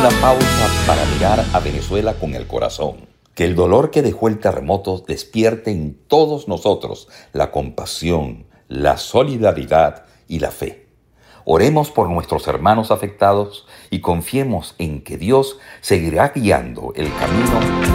una pausa para mirar a Venezuela con el corazón. Que el dolor que dejó el terremoto despierte en todos nosotros la compasión, la solidaridad y la fe. Oremos por nuestros hermanos afectados y confiemos en que Dios seguirá guiando el camino